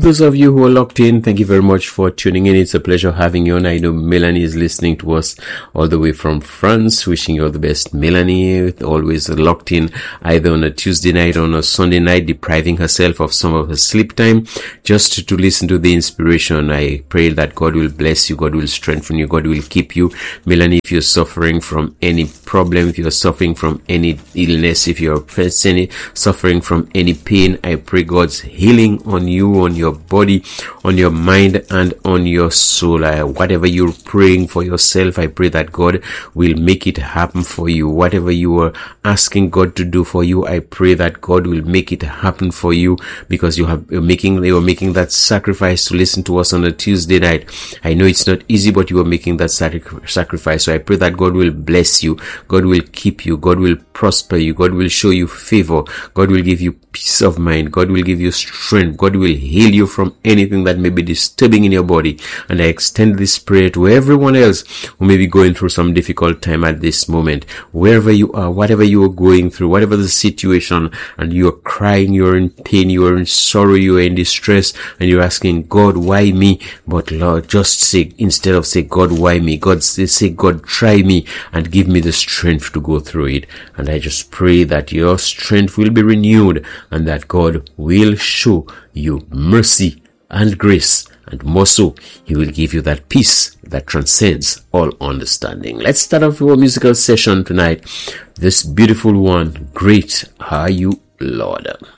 those of you who are locked in, thank you very much for tuning in. It's a pleasure having you on. I know Melanie is listening to us all the way from France. Wishing you all the best, Melanie. Always locked in either on a Tuesday night or on a Sunday night, depriving herself of some of her sleep time just to listen to the inspiration. I pray that God will bless you, God will strengthen you, God will keep you. Melanie, if you're suffering from any problem, if you're suffering from any illness, if you're suffering from any pain, I pray God's healing on you, on your body, on your mind, and on your soul. Whatever you're praying for yourself, I pray that God will make it happen for you. Whatever you are asking God to do for you, I pray that God will make it happen for you, because you're making that sacrifice to listen to us on a Tuesday night. I know it's not easy, but you are making that sacrifice. So I pray that God will bless you, God will keep you, God will prosper you, God will show you favor, God will give you peace of mind, God will give you strength, God will heal you from anything that may be disturbing in your body. And I extend this prayer to everyone else who may be going through some difficult time at this moment. Wherever you are, whatever you are going through, whatever the situation, and you are crying, you are in pain, you are in sorrow, you are in distress, and you're asking God, why me? But Lord, just say, instead of say, God, why me? God say, God, try me and give me the strength to go through it. And I just pray that your strength will be renewed and that God will show you mercy and grace, and more so, He will give you that peace that transcends all understanding. Let's start off our musical session tonight. This beautiful one, Great Are You, Lord.